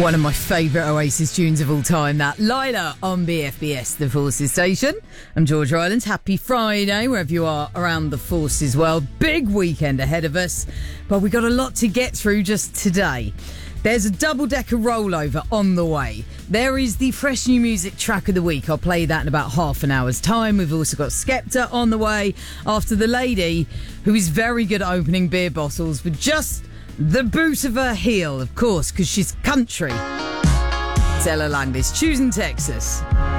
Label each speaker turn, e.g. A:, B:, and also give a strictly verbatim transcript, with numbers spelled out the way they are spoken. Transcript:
A: One of my favourite Oasis tunes of all time, that Lila on B F B S, the Forces Station. I'm George Rylands. Happy Friday, wherever you are around the Forces world. Big weekend ahead of us, but we got a lot to get through just today. There's a double-decker rollover on the way. There is the fresh new music track of the week. I'll play that in about half an hour's time. We've also got Skepta on the way after the lady who is very good at opening beer bottles with just the boot of her heel, of course, because she's country. Ella Langdis, choosing Texas.